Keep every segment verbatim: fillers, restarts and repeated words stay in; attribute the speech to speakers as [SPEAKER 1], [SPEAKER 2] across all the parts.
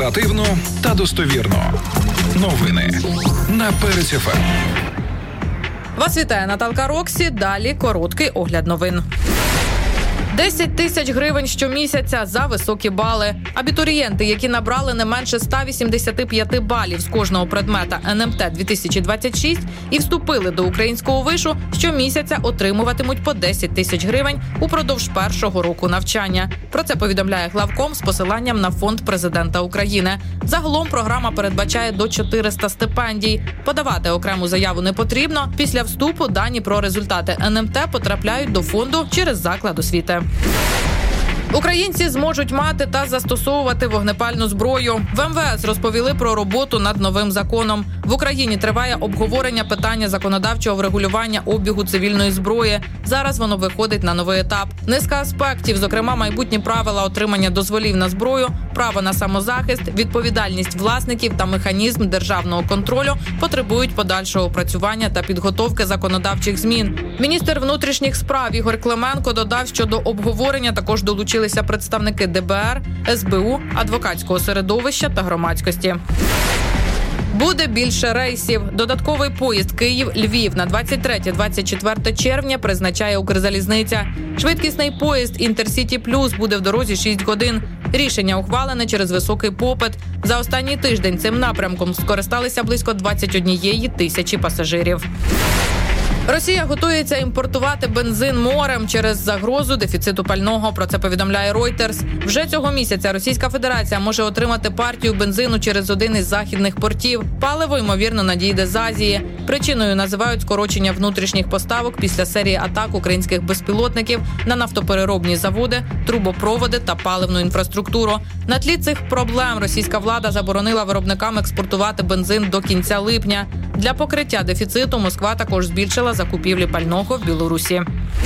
[SPEAKER 1] Оперативно та достовірно. Новини на Перець еф ем.
[SPEAKER 2] Вас вітає Наталка Роксі. Далі короткий огляд новин. десять тисяч гривень щомісяця за високі бали. Абітурієнти, які набрали не менше сто вісімдесят п'ять балів з кожного предмета ен ем те дві тисячі двадцять шість і вступили до українського вишу, щомісяця отримуватимуть по десять тисяч гривень упродовж першого року навчання. Про це повідомляє главком з посиланням на Фонд Президента України. Загалом програма передбачає до чотириста стипендій. Подавати окрему заяву не потрібно. Після вступу дані про результати ен ем те потрапляють до фонду через заклад освіти. Українці зможуть мати та застосовувати вогнепальну зброю. В ем ве ес розповіли про роботу над новим законом. В Україні триває обговорення питання законодавчого врегулювання обігу цивільної зброї. Зараз воно виходить на новий етап. Низка аспектів, зокрема майбутні правила отримання дозволів на зброю, право на самозахист, відповідальність власників та механізм державного контролю потребують подальшого опрацювання та підготовки законодавчих змін. Міністр внутрішніх справ Ігор Клименко додав, що до обговорення також долучилися представники де бе ер, ес бе у, адвокатського середовища та громадськості. Буде більше рейсів. Додатковий поїзд Київ-Львів на двадцять третє - двадцять четверте червня призначає Укрзалізниця. Швидкісний поїзд «Інтерсіті Плюс» буде в дорозі шість годин. Рішення ухвалене через високий попит. За останній тиждень цим напрямком скористалися близько двадцять однієї тисячі пасажирів. Росія готується імпортувати бензин морем через загрозу дефіциту пального. Про це повідомляє Reuters. Вже цього місяця Російська Федерація може отримати партію бензину через один із західних портів. Паливо, ймовірно, надійде з Азії. Причиною називають скорочення внутрішніх поставок після серії атак українських безпілотників на нафтопереробні заводи, трубопроводи та паливну інфраструктуру. На тлі цих проблем російська влада заборонила виробникам експортувати бензин до кінця липня. Для покриття дефіциту Москва також збільшила закупівлі пального в Білорусі.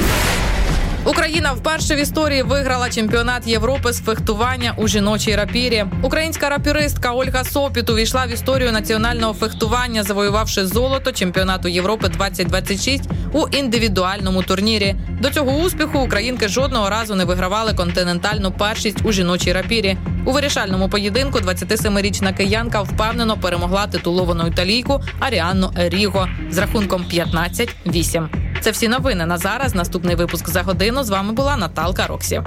[SPEAKER 2] Україна вперше в історії виграла чемпіонат Європи з фехтування у жіночій рапірі. Українська рапіристка Ольга Сопіт увійшла в історію національного фехтування, завоювавши золото чемпіонату Європи двадцять двадцять шість у індивідуальному турнірі. До цього успіху українки жодного разу не вигравали континентальну першість у жіночій рапірі. У вирішальному поєдинку двадцятисемирічна киянка впевнено перемогла титуловану італійку Аріанну Еріго з рахунком п'ятнадцять вісім. Це всі новини на зараз. Наступний випуск за годину. З вами була Наталка Роксі.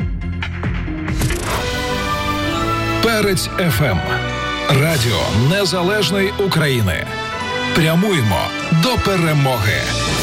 [SPEAKER 1] Перець еф ем. Радіо Незалежної України. Прямуємо до перемоги.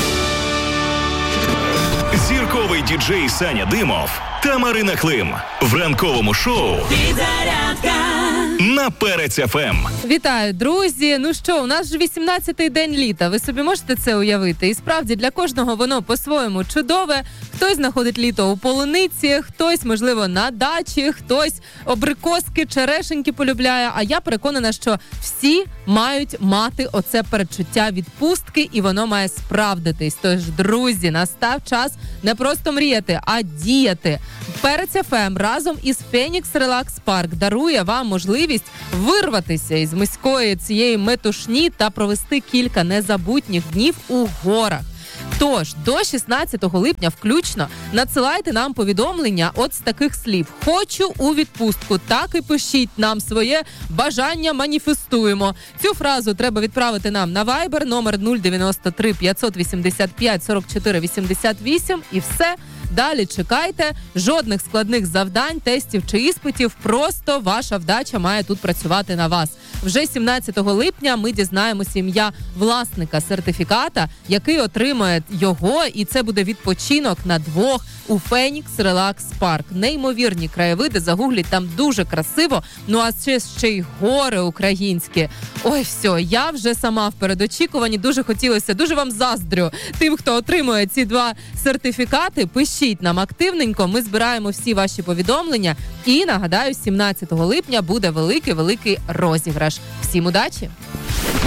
[SPEAKER 3] Зірковий діджей Саня Димов та Марина Клим в ранковому шоу «Підзарядка» на Перець еф ем.
[SPEAKER 4] Вітаю, друзі! Ну що, у нас вже вісімнадцятий день літа. Ви собі можете це уявити? І справді для кожного воно по-своєму чудове. Хтось знаходить літо у полуниці, хтось, можливо, на дачі, хтось абрикоски, черешеньки полюбляє. А я переконана, що всі мають мати оце передчуття відпустки, і воно має справдитись. Тож, друзі, настав час не просто мріяти, а діяти. Перець еф ем разом із Phoenix Relax Park дарує вам можливість вирватися із міської цієї метушні та провести кілька незабутніх днів у горах. Тож, до шістнадцятого липня включно надсилайте нам повідомлення от з таких слів. Хочу у відпустку. Так і пишіть нам своє бажання, маніфестуємо. Цю фразу треба відправити нам на Viber номер нуль дев'яносто три п'ятсот вісімдесят п'ять сорок чотири вісімдесят вісім і все. Далі чекайте, жодних складних завдань, тестів чи іспитів, просто ваша вдача має тут працювати на вас. Вже сімнадцятого липня ми дізнаємося ім'я власника сертифіката, який отримає його, і це буде відпочинок на двох у Phoenix Relax Park. Неймовірні краєвиди, загугліть, там дуже красиво, ну а ще, ще й гори українські. Ой, все, я вже сама в передочікуванні, дуже хотілося, дуже вам заздрю тим, хто отримує ці два сертифікати. Пишіть нам активненько, ми збираємо всі ваші повідомлення і, нагадаю, сімнадцятого липня буде великий-великий розіграш. Всім удачі!